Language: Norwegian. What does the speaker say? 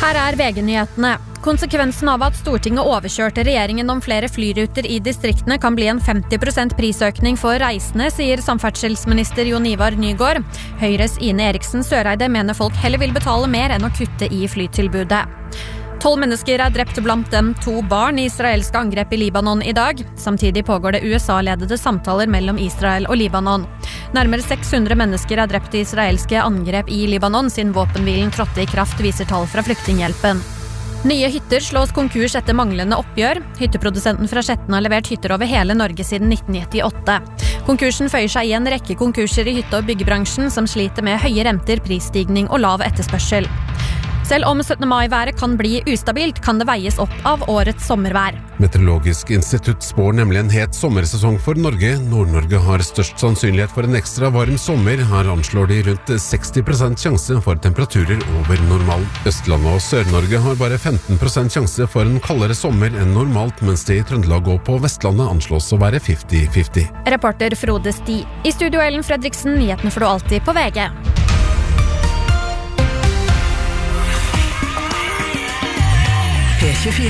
Her VG-nyhetene. Konsekvensen av at Stortinget overkjørte regjeringen om flere flyruter i distriktene kan bli en 50% prisøkning for reisende, sier samferdselsminister Jon Ivar Nygård. Høyres Ine Eriksen Søreide mener folk heller vil betale mer enn å kutte i flytilbudet. 12 mennesker drept blant dem 2 barn i israelske angrep i Libanon i dag. Samtidig pågår det USA-ledede samtaler mellom Israel og Libanon. Nærmere 600 mennesker drept i israelske angrep i Libanon siden våpenhvilen trådte i kraft, viser tall fra Flyktninghjelpen. Nye hytter slås konkurs etter manglende oppgjør. Hytteprodusenten fra Skjetten har levert hytter over hele Norge siden 1998. Konkursen føyer seg i en rekke konkurser i hytte- og byggebransjen som sliter med høye renter, prisstigning og lav etterspørsel. Selv om 17. mai-været kan bli ustabilt, kan det veies opp av årets sommervær. Meteorologisk institutt spår nemlig en het sommersesong for Norge. Nord-Norge har størst sannsynlighet for en ekstra varm sommer. Her anslår de rundt 60% sjanse for temperaturer over normalen. Østlandet og Sør-Norge har bare 15% sjanse for en kaldere sommer enn normalt, mens det i Trøndelag og på Vestlandet anslås å være 50-50. Reporter Frode Sti. I studio Ellen Fredriksen, nyhetene får du alltid på VG. P24